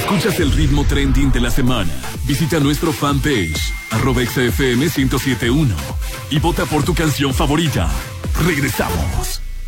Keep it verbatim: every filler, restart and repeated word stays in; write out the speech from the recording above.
escuchas el ritmo trending de la semana, visita nuestro fanpage, arroba X F M ciento siete punto uno, y vota por tu canción favorita. Regresamos.